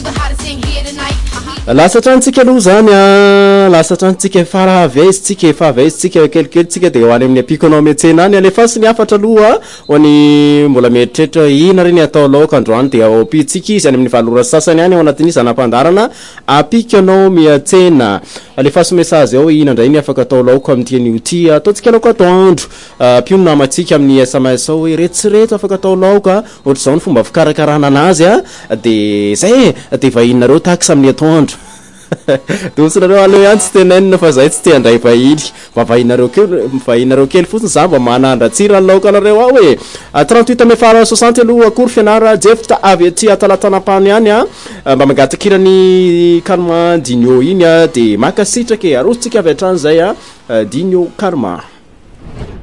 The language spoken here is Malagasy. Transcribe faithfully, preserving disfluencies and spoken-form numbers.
lasa trantsika aloha zany a lasa trantsika fara avezintsika efa avezintsika kelikelytsika dia hoany amin'ny apikonao miantsena any alefa ny afatra aloha hoany mbola mieritreritra ina reny atao laoka androany dia aopitsika izy any amin'ny valora sasany any ao anatin'izy anampandarana apikanao miantsena alefa sy message ao ina indray ny afaka atao laoka amin'ity an'io ty ataontsika laoka atoandro pio namatsika amin'ny S M S ao hoe retsireto afaka atao laoka ohatr'izao ny fomba fikarakarana anazy a dia zay dia vahininareo taxa amin'ny atoandro dosinareo aloha ihany tsy tenenina fa zay tsy te handray vahiny mba vahinareo kely vahinareo kely fotsiny za mba manandratsira ny laoka anareo ao hoe trente-huit ame fara soixante aloha akory fianara jefta avy aty atalatanapany any a mba mangatakirany Karma Dinio iny a dia makasitraka arositsika avy hatrany zay a Dinio Karma.